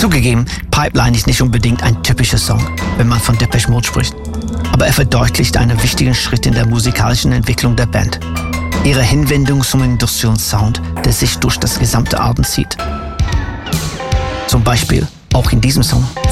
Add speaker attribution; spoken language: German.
Speaker 1: Zugegeben, Pipeline ist nicht unbedingt ein typischer Song, wenn man von Depeche Mode spricht. Aber er verdeutlicht einen wichtigen Schritt in der musikalischen Entwicklung der Band. Ihre Hinwendung zum Industrial-Sound, der sich durch das gesamte Album zieht. Zum Beispiel auch in diesem Song